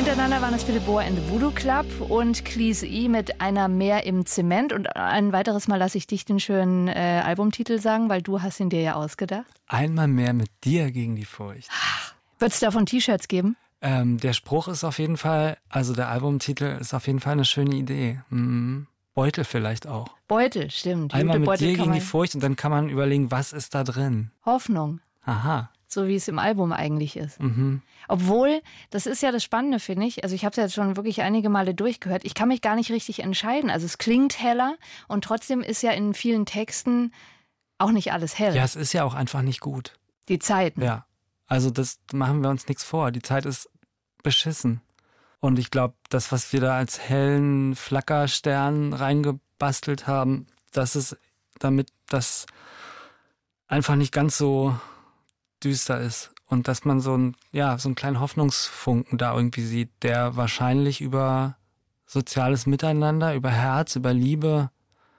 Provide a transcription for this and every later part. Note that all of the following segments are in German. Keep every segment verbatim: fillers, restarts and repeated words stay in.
Hintereinander waren es Philipp Bohr and the Voodoo Club und Cleese E mit Einer mehr im Zement. Und ein weiteres Mal lasse ich dich den schönen äh, Albumtitel sagen, weil du hast ihn dir ja ausgedacht. Einmal mehr mit dir gegen die Furcht. Wird es davon T-Shirts geben? Ähm, der Spruch ist auf jeden Fall, also der Albumtitel ist auf jeden Fall eine schöne Idee. Mhm. Beutel vielleicht auch. Beutel, stimmt. Einmal mit Beutel dir kann gegen man die Furcht und dann kann man überlegen, was ist da drin? Hoffnung. Aha. So wie es im Album eigentlich ist. Mhm. Obwohl, das ist ja das Spannende, finde ich. Also ich habe es jetzt schon wirklich einige Male durchgehört. Ich kann mich gar nicht richtig entscheiden. Also es klingt heller und trotzdem ist ja in vielen Texten auch nicht alles hell. Ja, es ist ja auch einfach nicht gut. Die Zeiten. Ja, also das machen wir uns nichts vor. Die Zeit ist beschissen. Und ich glaube, das, was wir da als hellen Flackerstern reingebastelt haben, das ist, damit das einfach nicht ganz so düster ist. Und dass man so ein, ja, so einen kleinen Hoffnungsfunken da irgendwie sieht, der wahrscheinlich über soziales Miteinander, über Herz, über Liebe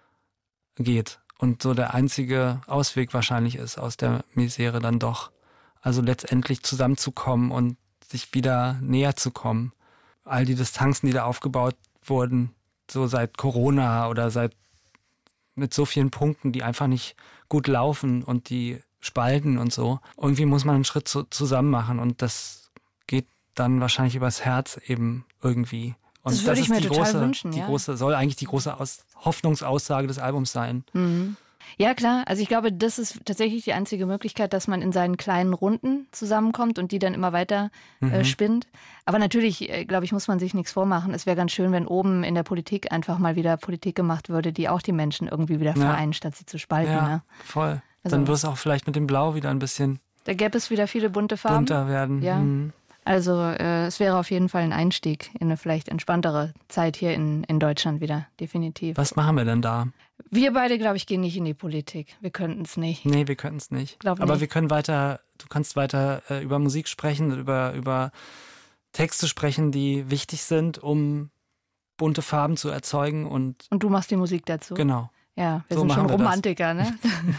geht. Und so der einzige Ausweg wahrscheinlich ist, aus der Misere dann doch. Also letztendlich zusammenzukommen und sich wieder näher zu kommen. All die Distanzen, die da aufgebaut wurden, so seit Corona oder seit mit so vielen Punkten, die einfach nicht gut laufen und die spalten und so. Irgendwie muss man einen Schritt zu, zusammen machen und das geht dann wahrscheinlich übers Herz eben irgendwie. Und das würde das ich ist mir die total große, wünschen, die ja. große, soll eigentlich die große Aus- Hoffnungsaussage des Albums sein. Mhm. Ja, klar. Also ich glaube, das ist tatsächlich die einzige Möglichkeit, dass man in seinen kleinen Runden zusammenkommt und die dann immer weiter Mhm. äh, spinnt. Aber natürlich, äh, glaube ich, muss man sich nichts vormachen. Es wäre ganz schön, wenn oben in der Politik einfach mal wieder Politik gemacht würde, die auch die Menschen irgendwie wieder Ja. vereint, statt sie zu spalten. Ja, Ne? voll. Also- Dann wird es auch vielleicht mit dem Blau wieder ein bisschen Da gäbe es wieder viele bunte Farben. bunter werden. Ja. Mhm. Also äh, es wäre auf jeden Fall ein Einstieg in eine vielleicht entspanntere Zeit hier in, in Deutschland wieder, definitiv. Was machen wir denn da? Wir beide, glaube ich, gehen nicht in die Politik. Wir könnten es nicht. Nee, wir könnten es nicht. Glaub Aber nicht. wir können weiter, du kannst weiter äh, über Musik sprechen, über, über Texte sprechen, die wichtig sind, um bunte Farben zu erzeugen und Und du machst die Musik dazu? genau. Ja, wir So sind schon machen wir das. Romantiker, ne?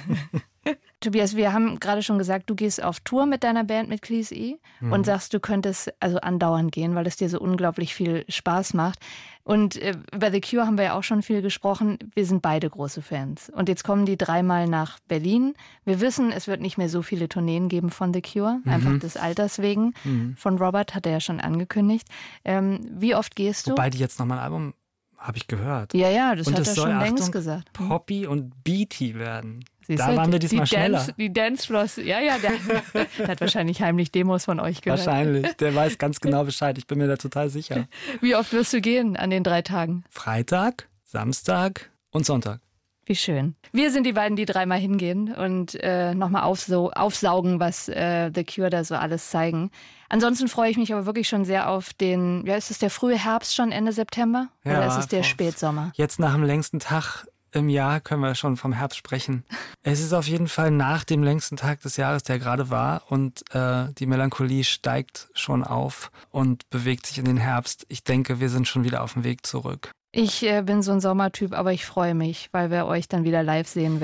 Tobias, wir haben gerade schon gesagt, du gehst auf Tour mit deiner Band, mit Cleese E. Mhm. und sagst, du könntest also andauernd gehen, weil es dir so unglaublich viel Spaß macht. Und äh, über The Cure haben wir ja auch schon viel gesprochen. Wir sind beide große Fans. Und jetzt kommen die dreimal nach Berlin. Wir wissen, es wird nicht mehr so viele Tourneen geben von The Cure, Mhm. einfach des Alters wegen. Mhm. Von Robert hat er ja schon angekündigt. Ähm, wie oft gehst du? Wobei die jetzt nochmal ein Album, habe ich gehört. ja, ja, das Und hat es er soll, schon längst Achtung, gesagt. Poppy und Beaty werden. Siehst Da du, waren wir diesmal die schneller. Dance, die Dancefloors, ja, ja, der, der hat wahrscheinlich heimlich Demos von euch gehört. Wahrscheinlich. Der weiß ganz genau Bescheid. Ich bin mir da total sicher. Wie oft wirst du gehen an den drei Tagen? Freitag, Samstag und Sonntag. Wie schön. Wir sind die beiden, die dreimal hingehen und äh, nochmal aufsau- aufsaugen, was äh, The Cure da so alles zeigen. Ansonsten freue ich mich aber wirklich schon sehr auf den, ja, ist es der frühe Herbst schon Ende September? Ja, Oder ist es der vor- Spätsommer? Jetzt nach dem längsten Tag im Jahr können wir schon vom Herbst sprechen. Es ist auf jeden Fall nach dem längsten Tag des Jahres, der gerade war. Und äh, die Melancholie steigt schon auf und bewegt sich in den Herbst. Ich denke, wir sind schon wieder auf dem Weg zurück. Ich äh, bin so ein Sommertyp, aber ich freue mich, weil wir euch dann wieder live sehen werden.